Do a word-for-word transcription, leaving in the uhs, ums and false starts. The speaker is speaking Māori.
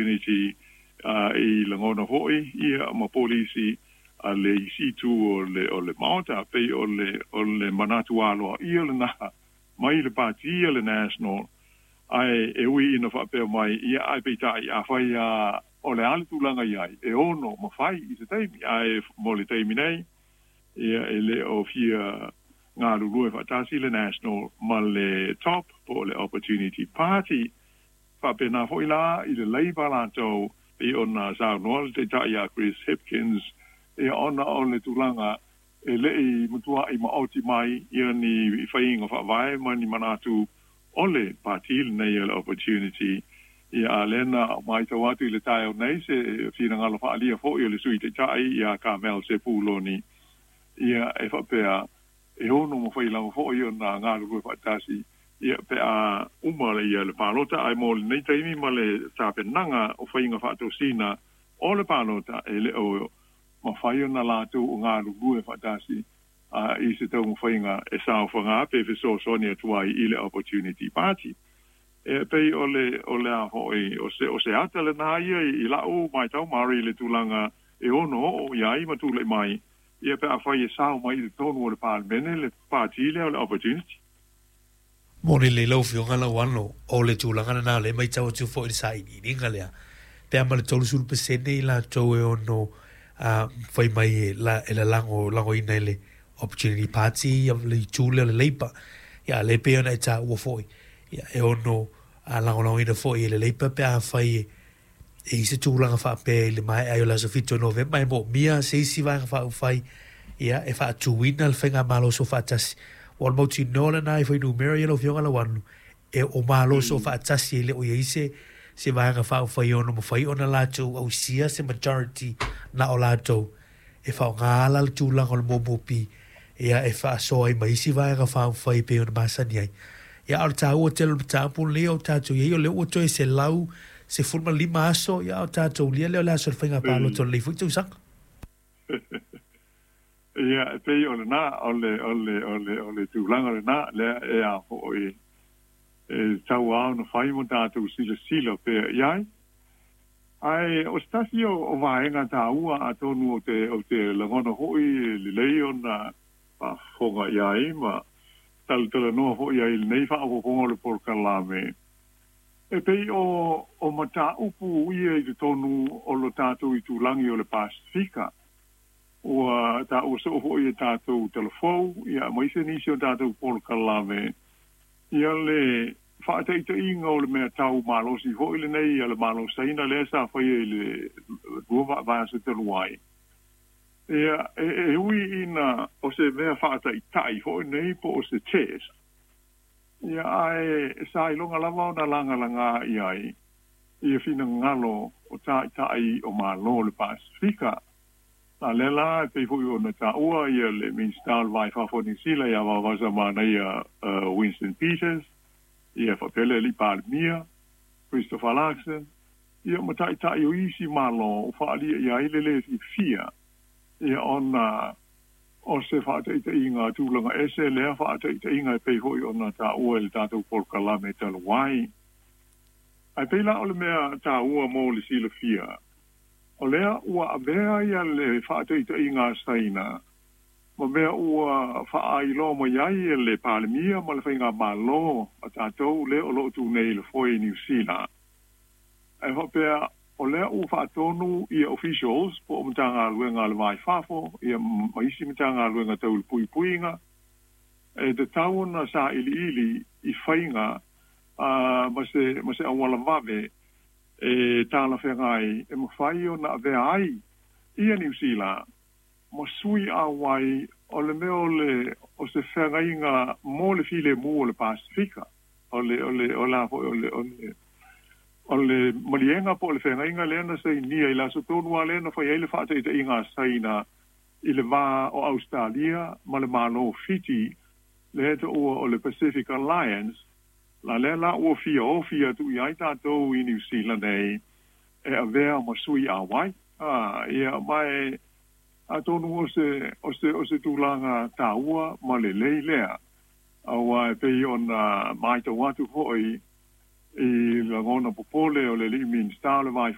opportunity uh, i langona hoi ia ma polisi a le isitu o le o le maota pe o le o le manatu alo ia le na mai le party le national ai e ui ina fa pe mai ia ai pe tai a fai a o le ale tulanga ia e ono ma fai i se taimi ai mo le taimi nei ia e le o fia ngā lulu e fatasi le national ma le top po le opportunity party fa pe na foi la i le Labour la to e ona sa no te tai a Chris Hipkins e ona o le tulanga e le i mutua i ma oti mai i ni whainga whawai mani manatu o le party nei le opportunity i a lena mai tau atu i le tai o nei se whina ngalo wha alia fo i le sui te tai i a Carmel se pūloni i a e whapea e ono mo whailango fo i o na ngā lugu whaitasi i a pe a umale i a le pālota ai mo le nei taimi ma le tāpenanga o whainga whaatosina o le pālota e le o ma whai ona lātou o ngā lugu e whaitasi uh, i se tau mwhainga e sao whanga pe fiso sonia tuai i le opportunity party. E pei o le, o le a hoi, o se, o se ata le nā ia i, i lau mai tau mari le tūlanga e ono o iai ma tūle mai. Ia pe a whai e sao mai i tonu o le pālemene le party le o le opportunity. Mone le lau fionga la wano o le tūlanga na le mai tau atu fo i sa i ni ringa lea. Pe ama le tolu suru pesene i la tau e ono a fai mai e la e la lango lango ina le opportunity party ia le tūle le leipa. Ia le pe ona e ta ua foi. Ia e ono a lango lango ina foi le leipa pe a fai e e se tūlanga wha pe le mai ai o la sofito novemba e mo mia se isi vanga wha ufai ia e wha tuina le whenga malo so wha tasi. Wal mauti nola na i fai numeri alo fionga la wanu e o malo so wha tasi e le o ise se vanga wha ufai ono mo whai ona lato au sia se majority na o lato e wha ngala le tūlanga o le momopi ia e wha soa i maisi vanga wha ufai pe ona masani ai. Ia au ta ua telo tapu leo tato ia o leo o toi se lau se fulma lima aso ia o tato lia leo la so whainga palo to le fuitu sanga. Ia e pei o le na o le o le o le o le tūlanga le na le e a ho e e tau au na whai mo tato sila sila pe iai. Ai o stasi o o vaenga ta ua a tonu o te o te langona hoi le leo na pa fonga iai ma tal tala noa ho ia il nei wha o kongo le porkalame. E pei o, o mata upu ia i te tonu o lo tātou i tūlangi o le Pasifika. Ua tā o so ho ia tātou telefou, ia maise nisi o tātou porkalame. Ia le whaataita inga o le mea tau malosi ho ile nei, ia le malosaina le sa whai i le duwa vāsa te luai. Ia, e, e hui ina o se mea whaata i tai ho nei po o se chess. Ia ai sa i longa lava o na langa langa i ai. Ia fina ngalo o ta i tai o malo le Pasifika. Na lela e pei hui o na ta ua ia le minstal vai whafoni sila ia wawasa mana ia uh, Winston Peters. Ia whapele li Palmia, Christopher Larkson. Ia ma ta i tai o isi malo o whaalia ia ile le i fia. Ia ona o se whaataita inga tūlanga ese lea whaataita inga e pei hoi ona tā ua le tātou porkalame tala wai. Ai pei la o le mea tā ua mō le sila fia. O lea ua avea ia le whaataita inga saina. Ma mea ua whaailo ma iai le palemia ma le whainga malo a tātou le o loo tū nei le foi New Zealand. Ai hopea o lea u whaatonu ia officials po o mtanga luenga le vai fafo, ia maisi mtanga luenga tau le pui puinga. E te tauna sa ili ili i whainga uh, ma se, ma se awala mave e tāna whengai e ma whai o na avea ai ia New Zealand. Ma sui a wai o le meo le o se whengainga mo le file mu o le Pasifika. O le, o le, o la, o le, o le, o le malienga po le whengainga lena sei nia i la so tonua lena whai eile whaataita inga saina i le wā o Australia ma le malo Fiji le heta ua o le Pacific Alliance la le la ua fia o fia tu i aita tau i New Zealand ei e a vea ma sui a wai ah, ia mai a tonu o se o se, o se tūlanga tā ua ma le lei lea a wai pei ona mai tau atu hoi i la ngona popole o le limin stale vai